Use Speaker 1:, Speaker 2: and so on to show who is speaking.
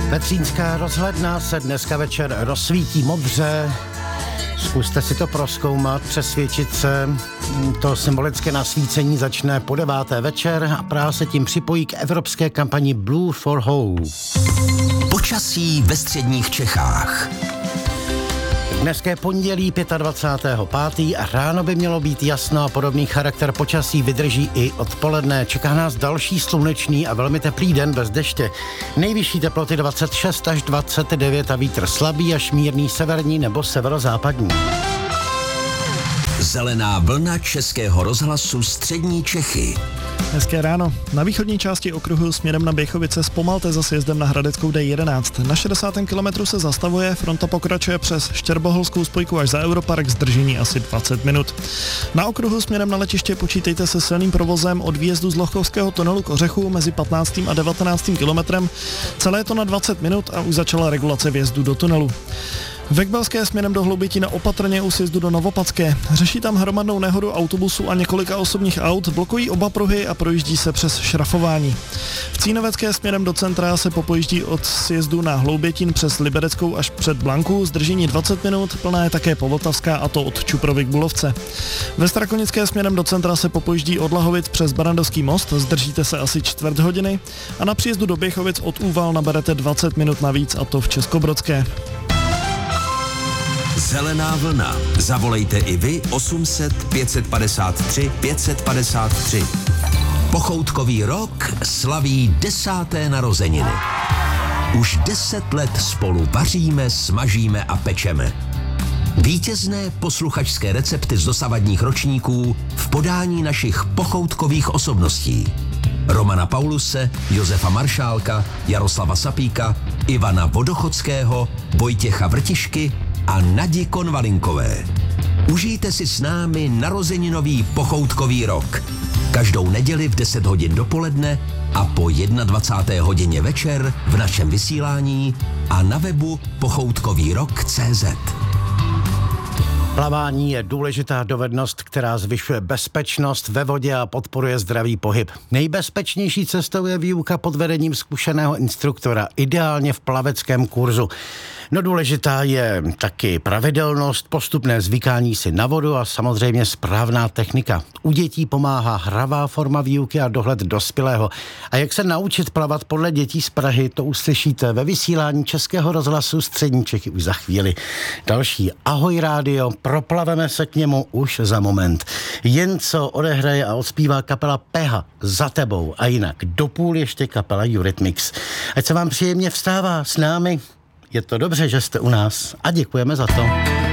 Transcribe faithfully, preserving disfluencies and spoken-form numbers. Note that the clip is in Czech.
Speaker 1: Petřínská rozhledna se dneska večer rozsvítí modře. Zkuste si to prozkoumat, přesvědčit se. To symbolické nasvícení začne po deváté večer a Praha se tím připojí k evropské kampani Blue for Hope.
Speaker 2: Počasí ve středních Čechách.
Speaker 1: Dneska je pondělí dvacátého pátého pátého a ráno by mělo být jasno a podobný charakter počasí vydrží i odpoledne. Čeká nás další slunečný a velmi teplý den bez deště. Nejvyšší teploty dvacet šest až dvacet devět a vítr slabý až mírný severní nebo severozápadní.
Speaker 2: Zelená vlna Českého rozhlasu střední Čechy.
Speaker 3: Hezké ráno. Na východní části okruhu směrem na Běchovice zpomalte za sjezdem na Hradeckou D jedenáct. Na šedesátém kilometru se zastavuje, fronta pokračuje přes Štěrboholskou spojku až za Europark, zdržení asi dvacet minut. Na okruhu směrem na letiště počítejte se silným provozem od výjezdu z Lochkovského tunelu k Ořechu mezi patnáctým a devatenáctým kilometrem. Celé to na dvacet minut a už začala regulace vjezdu do tunelu. Vekbelské směrem do Hloubitina opatrně u sjezdu do Novopatské. Řeší tam hromadnou nehodu autobusu a několika osobních aut, blokují oba pruhy a projíždí se přes šrafování. V Cínovecké směrem do centra se popojíždí od sjezdu na Hloubětín přes Libereckou až před Blanku, zdržení dvacet minut, plná je také Povltavská a to od Čuprovy k Bulovce. Ve Strakonické směrem do centra se popojíždí od Lahovic přes Barandovský most, zdržíte se asi čtvrt hodiny a na příjezdu do Běchovic od Úval naberete dvacet minut navíc a to v Českobrodské.
Speaker 2: Zelená vlna. Zavolejte i vy osm set pět set padesát tři pět set padesát tři. Pochoutkový rok slaví desáté narozeniny. Už deset let spolu vaříme, smažíme a pečeme. Vítězné posluchačské recepty z dosavadních ročníků v podání našich pochoutkových osobností. Romana Pauluse, Josefa Maršálka, Jaroslava Sapíka, Ivana Vodochodského, Vojtěcha Vrtišky a Nadi Konvalinkové. Užijte si s námi narozeninový pochoutkový rok. Každou neděli v deset hodin dopoledne a po dvacáté jedné hodině večer v našem vysílání a na webu pochoutkový rok tečka cé zet.
Speaker 1: Plavání je důležitá dovednost, která zvyšuje bezpečnost ve vodě a podporuje zdravý pohyb. Nejbezpečnější cestou je výuka pod vedením zkušeného instruktora, ideálně v plaveckém kurzu. No důležitá je taky pravidelnost, postupné zvykání si na vodu a samozřejmě správná technika. U dětí pomáhá hravá forma výuky a dohled dospělého. A jak se naučit plavat podle dětí z Prahy, to uslyšíte ve vysílání Českého rozhlasu střední Čechy už za chvíli. Další Ahoj rádio, proplaveme se k němu už za moment. Jen co odehraje a odspívá kapela Peha Za tebou a jinak do půl ještě kapela Eurythmics. Ať se vám příjemně vstává s námi. Je to dobře, že jste u nás a děkujeme za to.